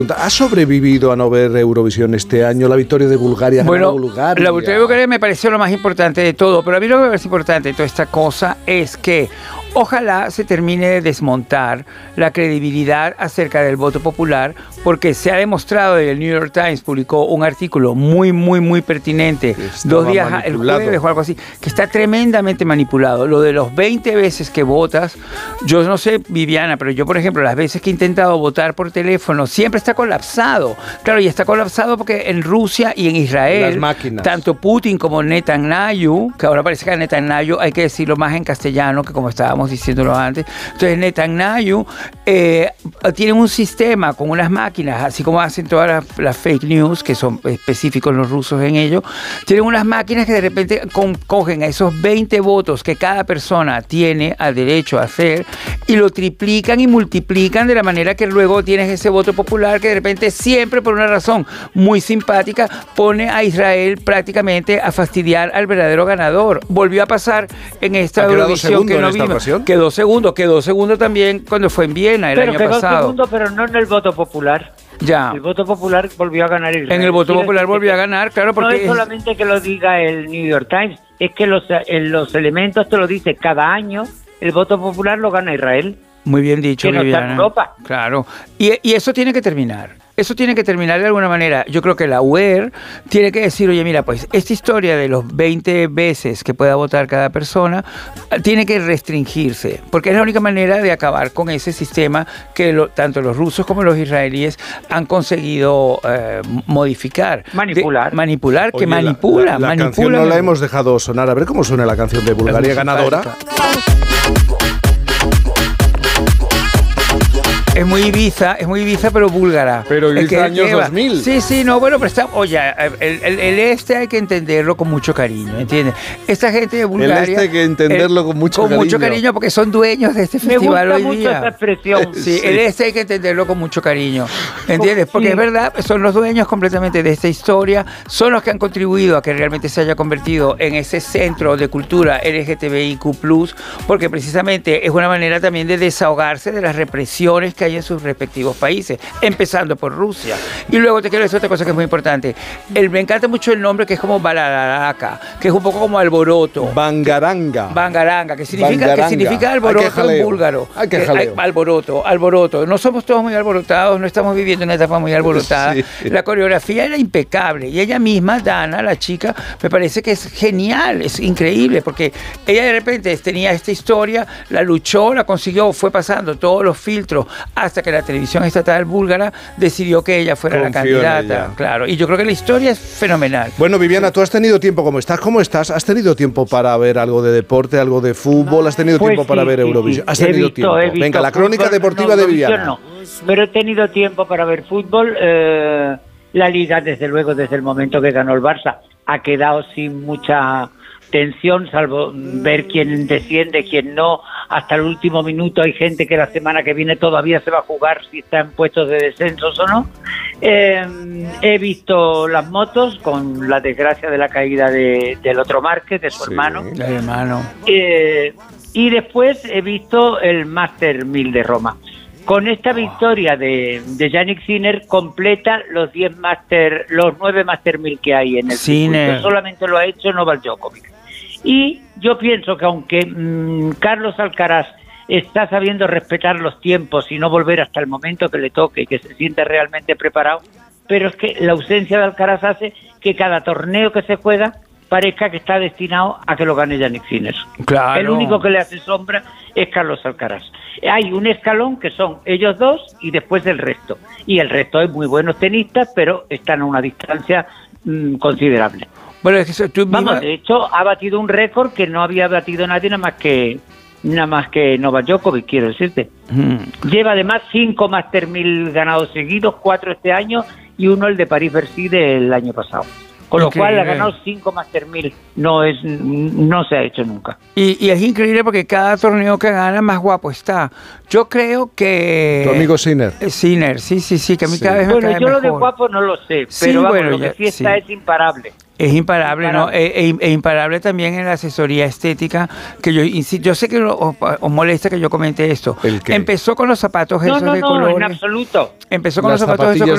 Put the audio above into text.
¿Ha sobrevivido a no ver Eurovisión este año? La victoria de Bulgaria. Bueno, Bulgaria. La victoria de Bulgaria me pareció lo más importante de todo, pero a mí lo que me parece importante de toda esta cosa es que ojalá se termine de desmontar la credibilidad acerca del voto popular, porque se ha demostrado, el New York Times publicó un artículo muy pertinente, 2 días, el jueves o algo así, que está tremendamente manipulado. Lo de los 20 veces que votas, yo no sé, Viviana, pero yo, por ejemplo, las veces que he intentado votar por teléfono, siempre está colapsado. Claro, y está colapsado porque en Rusia y en Israel, tanto Putin como Netanyahu, que ahora parece que a Netanyahu hay que decirlo más en castellano que como estábamos diciéndolo antes. Entonces Netanyahu tienen un sistema con unas máquinas, así como hacen todas las fake news, que son específicos los rusos en ello, tienen unas máquinas que de repente cogen a esos 20 votos que cada persona tiene al derecho a hacer y lo triplican y multiplican de la manera que luego tienes ese voto popular que de repente siempre, por una razón muy simpática, pone a Israel prácticamente a fastidiar al verdadero ganador. Volvió a pasar en esta Eurovisión que no vimos. Quedó segundo también cuando fue en Viena el año pasado. Quedó segundo, pero no en el voto popular. Ya. El voto popular volvió a ganar Israel. En el voto popular volvió a ganar, claro, porque... No es solamente que lo diga el New York Times, es que los elementos te lo dice cada año, el voto popular lo gana Israel. Muy bien dicho, que no está en Europa. Claro. Y eso tiene que terminar. Eso tiene que terminar de alguna manera. Yo creo que la UER tiene que decir, oye, mira, pues esta historia de los 20 veces que pueda votar cada persona tiene que restringirse, porque es la única manera de acabar con ese sistema que tanto los rusos como los israelíes han conseguido modificar. Manipular. Oye, manipula. La canción no la hemos dejado sonar. A ver cómo suena la canción de Bulgaria ganadora. Es muy Ibiza, pero búlgara. Pero Ibiza años 2000. Sí, no, bueno, pero está... Oye, el este hay que entenderlo con mucho cariño, ¿entiendes? Esta gente de Bulgaria... El este hay que entenderlo con mucho cariño. Con mucho cariño, porque son dueños de este festival hoy día. Me gusta mucho esa expresión. Sí, el este hay que entenderlo con mucho cariño, ¿entiendes? Porque es verdad, son los dueños completamente de esta historia, son los que han contribuido a que realmente se haya convertido en ese centro de cultura LGTBIQ+, porque precisamente es una manera también de desahogarse de las represiones que hay en sus respectivos países, empezando por Rusia. Y luego te quiero decir otra cosa que es muy importante. Me encanta mucho el nombre, que es como Balaraka, que es un poco como alboroto. Bangaranga, que significa alboroto en búlgaro. Alboroto. No somos todos muy alborotados, no estamos viviendo una etapa muy alborotada. Sí. La coreografía era impecable y ella misma, Dana, la chica, me parece que es genial, es increíble, porque ella de repente tenía esta historia, la luchó, la consiguió, fue pasando todos los filtros hasta que la televisión estatal búlgara decidió que ella fuera la candidata. Claro, y yo creo que la historia es fenomenal. Bueno, Viviana, tú has tenido tiempo, ¿cómo estás? ¿Has tenido tiempo para ver algo de deporte, algo de fútbol? ¿Has tenido tiempo para ver Eurovisión? ¿Has tenido tiempo? Venga, la crónica deportiva de Viviana. No, pero he tenido tiempo para ver fútbol. La Liga, desde luego, desde el momento que ganó el Barça, ha quedado sin mucha tensión, salvo ver quién desciende, quién no. Hasta el último minuto hay gente que la semana que viene todavía se va a jugar si está en puestos de descensos o no. He visto las motos con la desgracia de la caída del otro Márquez, de su hermano. Y después he visto el Master 1000 de Roma. Con esta victoria de Jannik Sinner completa los 9 Master 1000 que hay en el circuito. Solamente lo ha hecho Novak Djokovic. Y yo pienso que aunque Carlos Alcaraz está sabiendo respetar los tiempos y no volver hasta el momento que le toque y que se siente realmente preparado, pero es que la ausencia de Alcaraz hace que cada torneo que se juega parezca que está destinado a que lo gane Jannik Sinner. Claro. El único que le hace sombra es Carlos Alcaraz. Hay un escalón que son ellos dos y después el resto. Y el resto es muy buenos tenistas, pero están a una distancia considerable. Bueno, es que de hecho, ha batido un récord que no había batido nadie nada más que Novak Djokovic, quiero decirte. Lleva además 5 Master 1000 ganados seguidos, 4 este año y 1 el de París-Bercy del año pasado. Con lo cual ha ganado 5 Master 1000. No se ha hecho nunca. Y es increíble porque cada torneo que gana más guapo está. Yo creo que... Tu amigo Sinner. Sinner, sí, que a mí cada vez me cae mejor. Yo lo de guapo no lo sé, pero lo que sí está es imparable. Es imparable, ¿no? Es imparable también en la asesoría estética, que yo sé que os molesta que yo comente esto. Empezó con los zapatos esos de colores. No, en absoluto. Empezó con los zapatos esos